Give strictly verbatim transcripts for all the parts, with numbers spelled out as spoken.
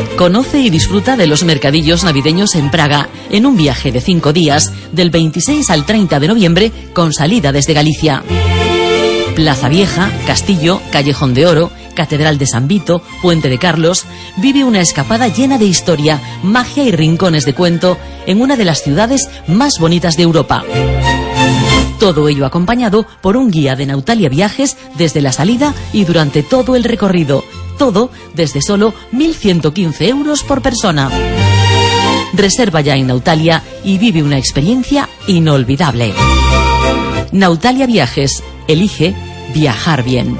Conoce y disfruta de los mercadillos navideños en Praga, en un viaje de cinco días, del veintiséis al treinta de noviembre, con salida desde Galicia. Plaza Vieja, Castillo, Callejón de Oro, Catedral de San Vito, Puente de Carlos. Vive una escapada llena de historia, magia y rincones de cuento en una de las ciudades más bonitas de Europa. Todo ello acompañado por un guía de Nautalia Viajes desde la salida y durante todo el recorrido. Todo desde solo mil ciento quince euros por persona. Reserva ya en Nautalia y vive una experiencia inolvidable. Nautalia Viajes. Elige viajar bien.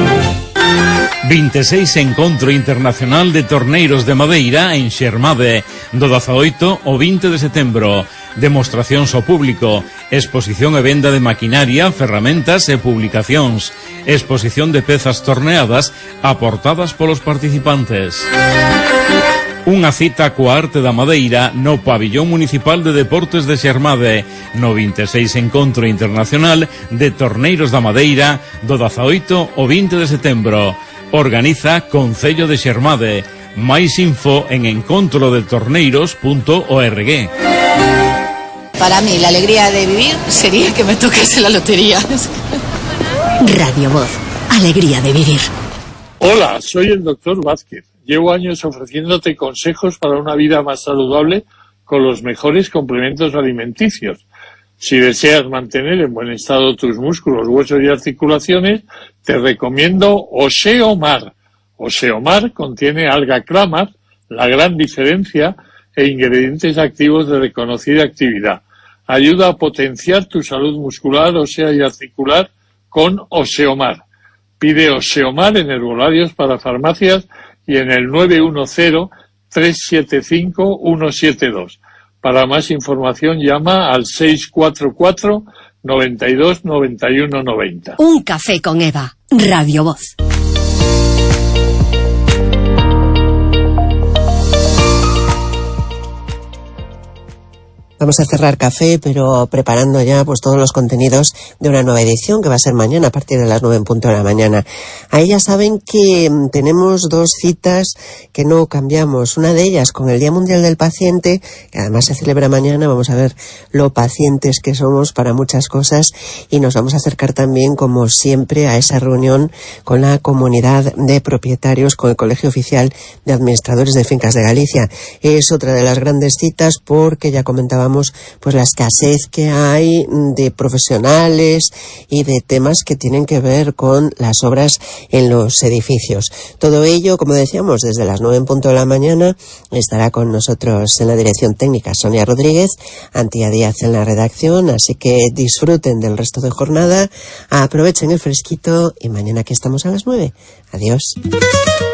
veintiséis Encontro Internacional de Torneiros de Madeira en Xermade, do dezaoito ao vinte de setembro. Demostracións ao público, exposición e venda de maquinaria, ferramentas e publicacións, exposición de pezas torneadas aportadas polos participantes. Unha cita coa arte da madeira no Pabillón Municipal de Deportes de Xermade, no veintiséis Encontro Internacional de Torneiros da Madeira, do dezaoito ao vinte de setembro. Organiza Concello de Xermade. Máis info en encontro de torneiros punto org. Para mí, la alegría de vivir sería que me tocase la lotería. Radio Voz, alegría de vivir. Hola, soy el doctor Vázquez. Llevo años ofreciéndote consejos para una vida más saludable con los mejores complementos alimenticios. Si deseas mantener en buen estado tus músculos, huesos y articulaciones, te recomiendo Oseomar. Oseomar contiene alga clamar, la gran diferencia, e ingredientes activos de reconocida actividad. Ayuda a potenciar tu salud muscular, ósea y articular con Oseomar. Pide Oseomar en herbolarios para farmacias y en el nueve uno cero, tres siete cinco, uno siete dos. Para más información llama al seis cuatro cuatro, noventa y dos, noventa y uno, noventa. Un café con Eva, Radio Voz. Vamos a cerrar café, pero preparando ya pues todos los contenidos de una nueva edición que va a ser mañana a partir de las nueve en punto de la mañana. Ahí ya saben que tenemos dos citas que no cambiamos. Una de ellas con el Día Mundial del Paciente, que además se celebra mañana. Vamos a ver lo pacientes que somos para muchas cosas y nos vamos a acercar también, como siempre, a esa reunión con la comunidad de propietarios, con el Colegio Oficial de Administradores de Fincas de Galicia. Es otra de las grandes citas porque ya comentábamos pues la escasez que hay de profesionales y de temas que tienen que ver con las obras en los edificios. Todo ello, como decíamos, desde las nueve en punto de la mañana estará con nosotros en la dirección técnica Sonia Rodríguez, Antía Díaz en la redacción, así que disfruten del resto de jornada, aprovechen el fresquito y mañana aquí estamos a las nueve. Adiós.